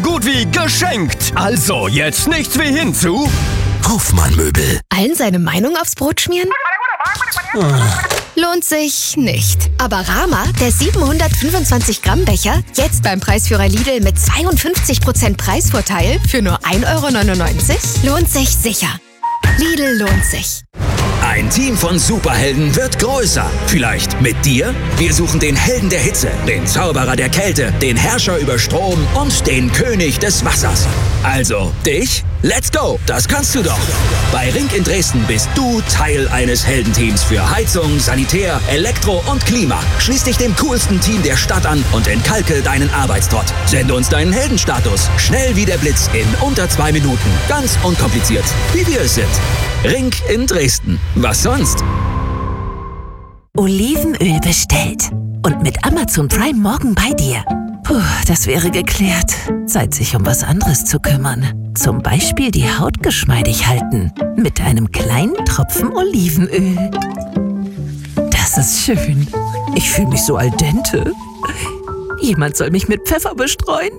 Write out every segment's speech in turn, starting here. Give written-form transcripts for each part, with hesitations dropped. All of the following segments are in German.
gut wie geschenkt. Also jetzt nichts wie hinzu. Hofmann Möbel. Allen seine Meinung aufs Brot schmieren? Lohnt sich nicht. Aber Rama, der 725 Gramm Becher, jetzt beim Preisführer Lidl mit 52% Preisvorteil für nur 1,99 €, lohnt sich sicher. Lidl lohnt sich. Ein Team von Superhelden wird größer. Vielleicht mit dir? Wir suchen den Helden der Hitze, den Zauberer der Kälte, den Herrscher über Strom und den König des Wassers. Also, dich? Let's go! Das kannst du doch! Bei Ring in Dresden bist du Teil eines Heldenteams für Heizung, Sanitär, Elektro und Klima. Schließ dich dem coolsten Team der Stadt an und entkalke deinen Arbeitstrott. Sende uns deinen Heldenstatus. Schnell wie der Blitz in unter 2 Minuten. Ganz unkompliziert, wie wir es sind. Ring in Dresden. Was sonst? Olivenöl bestellt. Und mit Amazon Prime morgen bei dir. Puh, das wäre geklärt. Zeit, sich um was anderes zu kümmern. Zum Beispiel die Haut geschmeidig halten. Mit einem kleinen Tropfen Olivenöl. Das ist schön. Ich fühle mich so al dente. Jemand soll mich mit Pfeffer bestreuen.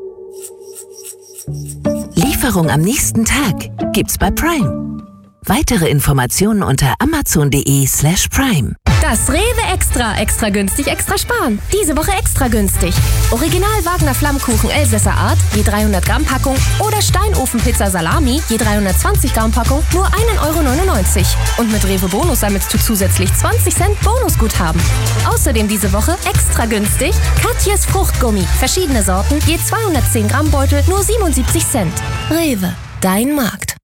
Lieferung am nächsten Tag gibt's bei Prime. Weitere Informationen unter amazon.de/prime. Das Rewe Extra. Extra günstig, extra sparen. Diese Woche extra günstig. Original Wagner Flammkuchen Elsässer Art, je 300 Gramm Packung. Oder Steinofenpizza Salami, je 320 Gramm Packung, nur 1,99 €. Und mit Rewe Bonus sammelst du zusätzlich 20 Cent Bonusguthaben. Außerdem diese Woche extra günstig Katjes Fruchtgummi. Verschiedene Sorten, je 210 Gramm Beutel, nur 77 Cent. Rewe, dein Markt.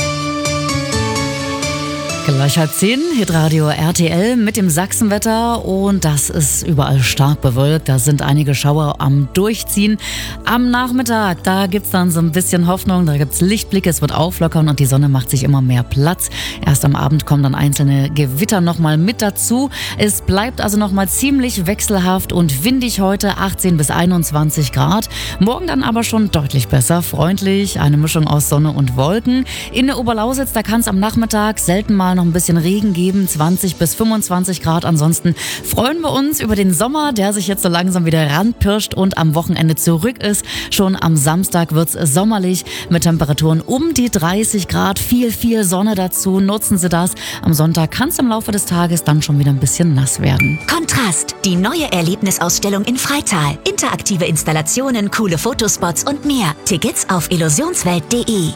Gleich 10:30, Hitradio RTL mit dem Sachsenwetter und das ist überall stark bewölkt. Da sind einige Schauer am Durchziehen. Am Nachmittag, da gibt's dann so ein bisschen Hoffnung, da gibt's Lichtblicke, es wird auflockern und die Sonne macht sich immer mehr Platz. Erst am Abend kommen dann einzelne Gewitter nochmal mit dazu. Es bleibt also nochmal ziemlich wechselhaft und windig heute, 18 bis 21 Grad. Morgen dann aber schon deutlich besser, freundlich, eine Mischung aus Sonne und Wolken. In der Oberlausitz, da kann es am Nachmittag selten mal noch ein bisschen Regen geben, 20 bis 25 Grad. Ansonsten freuen wir uns über den Sommer, der sich jetzt so langsam wieder ranpirscht und am Wochenende zurück ist. Schon am Samstag wird's sommerlich mit Temperaturen um die 30 Grad. Viel Sonne dazu. Nutzen Sie das. Am Sonntag kann es im Laufe des Tages dann schon wieder ein bisschen nass werden. Kontrast, die neue Erlebnisausstellung in Freital. Interaktive Installationen, coole Fotospots und mehr. Tickets auf illusionswelt.de.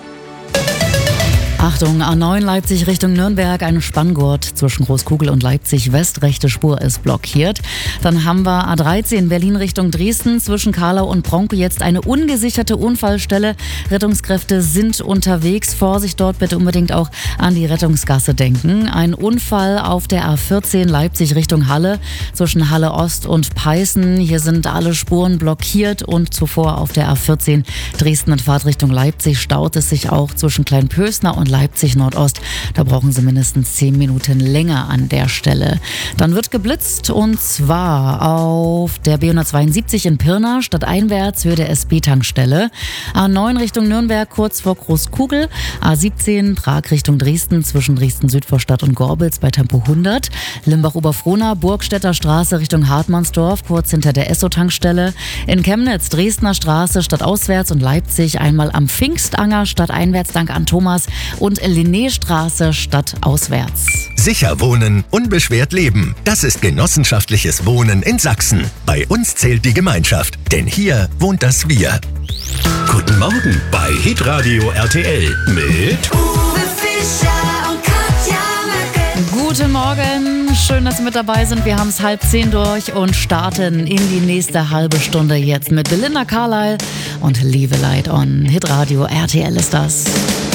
Achtung, A9 Leipzig Richtung Nürnberg, ein Spanngurt zwischen Großkugel und Leipzig West, rechte Spur ist blockiert. Dann haben wir A13 Berlin Richtung Dresden, zwischen Karlau und Bronco jetzt eine ungesicherte Unfallstelle. Rettungskräfte sind unterwegs, Vorsicht dort, bitte unbedingt auch an die Rettungsgasse denken. Ein Unfall auf der A14 Leipzig Richtung Halle, zwischen Halle Ost und Peißen. Hier sind alle Spuren blockiert und zuvor auf der A14 Dresden in Fahrtrichtung Leipzig staut es sich auch zwischen Kleinpösner und Leipzig Nordost. Da brauchen Sie mindestens 10 Minuten länger an der Stelle. Dann wird geblitzt und zwar auf der B172 in Pirna, stadteinwärts Höhe der SB-Tankstelle. A9 Richtung Nürnberg kurz vor Großkugel. A17 Prag Richtung Dresden zwischen Dresden-Südvorstadt und Gorbitz bei Tempo 100. Limbach-Oberfrohna, Burgstädter Straße Richtung Hartmannsdorf kurz hinter der Esso-Tankstelle. In Chemnitz Dresdner Straße stadtauswärts und Leipzig einmal am Pfingstanger stadteinwärts dank an Thomas und Linnéstraße stadtauswärts. Sicher wohnen, unbeschwert leben. Das ist genossenschaftliches Wohnen in Sachsen. Bei uns zählt die Gemeinschaft, denn hier wohnt das Wir. Guten Morgen bei Hitradio RTL mit Uwe Fischer und Katja Möcke. Guten Morgen, schön, dass Sie mit dabei sind. Wir haben es 9:30 durch und starten in die nächste halbe Stunde jetzt mit Belinda Carlisle und Leave a Light on. Hitradio RTL ist das.